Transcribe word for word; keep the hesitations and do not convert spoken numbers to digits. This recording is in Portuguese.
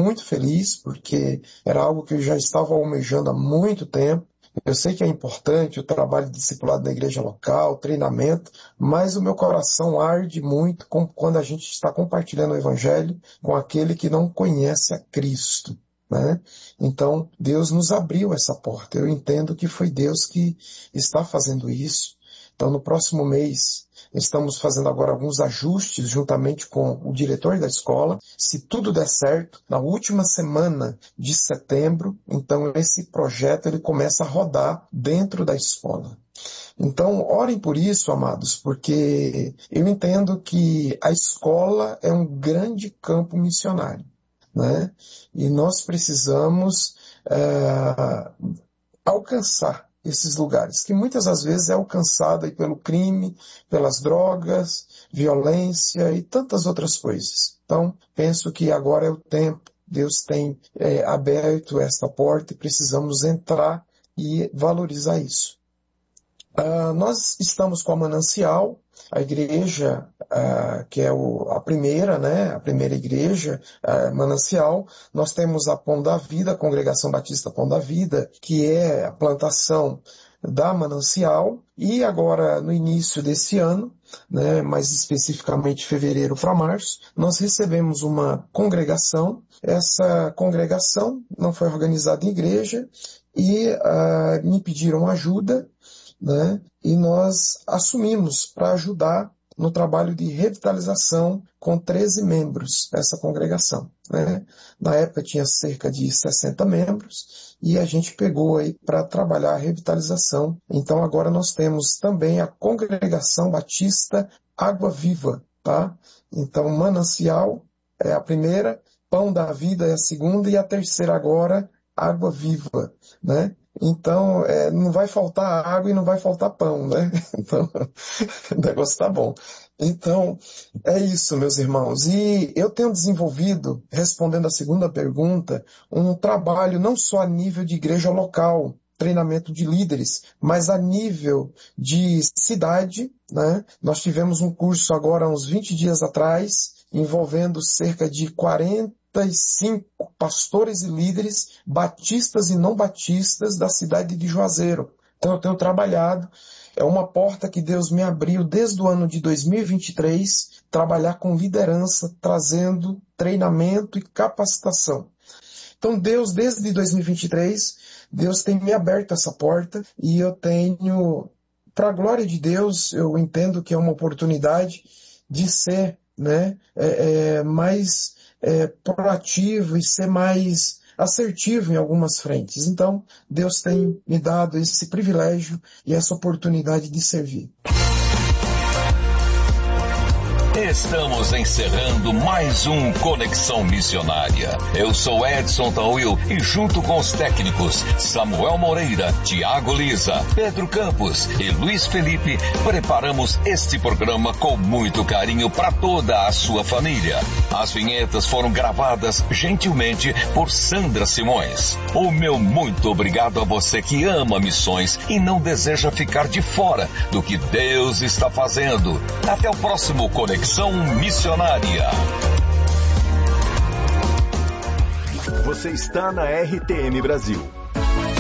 muito feliz, porque era algo que eu já estava almejando há muito tempo. Eu sei que é importante o trabalho de discipulado na igreja local, o treinamento, mas o meu coração arde muito quando a gente está compartilhando o evangelho com aquele que não conhece a Cristo, né? Então, Deus nos abriu essa porta. Eu entendo que foi Deus que está fazendo isso. Então, no próximo mês, estamos fazendo agora alguns ajustes juntamente com o diretor da escola. Se tudo der certo, na última semana de setembro, então esse projeto ele começa a rodar dentro da escola. Então, orem por isso, amados, porque eu entendo que a escola é um grande campo missionário, né? E nós precisamos é, alcançar esses lugares, que muitas das vezes é alcançado aí pelo crime, pelas drogas, violência e tantas outras coisas. Então, penso que agora é o tempo, Deus tem é, aberto esta porta e precisamos entrar e valorizar isso. Uh, nós estamos com a Manancial, a igreja uh, que é o, a primeira, né, a primeira igreja, uh, Manancial. Nós temos a Pão da Vida, a Congregação Batista Pão da Vida, que é a plantação da Manancial, e agora no início desse ano, né, mais especificamente fevereiro para março, nós recebemos uma congregação. Essa congregação não foi organizada em igreja e uh, me pediram ajuda, né? E nós assumimos para ajudar no trabalho de revitalização com treze membros dessa congregação, né? Na época tinha cerca de sessenta membros e a gente pegou aí para trabalhar a revitalização. Então agora nós temos também a Congregação Batista Água Viva, tá? Então Manancial é a primeira, Pão da Vida é a segunda e a terceira agora, Água Viva, né? Então, é, não vai faltar água e não vai faltar pão, né? Então, o negócio tá bom. Então, é isso, meus irmãos. E eu tenho desenvolvido, respondendo a segunda pergunta, um trabalho não só a nível de igreja local, treinamento de líderes, mas a nível de cidade, né? Nós tivemos um curso agora, uns vinte dias atrás, envolvendo cerca de quarenta e cinco pastores e líderes batistas e não batistas da cidade de Juazeiro. Então eu tenho trabalhado, é uma porta que Deus me abriu desde o ano de dois mil e vinte e três, trabalhar com liderança, trazendo treinamento e capacitação. Então Deus, desde dois mil e vinte e três, Deus tem me aberto essa porta e eu tenho, para a glória de Deus, eu entendo que é uma oportunidade de ser, né, é, é, mais é, proativo e ser mais assertivo em algumas frentes. Então, Deus tem me dado esse privilégio e essa oportunidade de servir. Estamos encerrando mais um Conexão Missionária. Eu sou Edson Tauil e junto com os técnicos Samuel Moreira, Tiago Lisa, Pedro Campos e Luiz Felipe, preparamos este programa com muito carinho para toda a sua família. As vinhetas foram gravadas gentilmente por Sandra Simões. O meu muito obrigado a você que ama missões e não deseja ficar de fora do que Deus está fazendo. Até o próximo Conexão Missionária. Você está na R T M Brasil,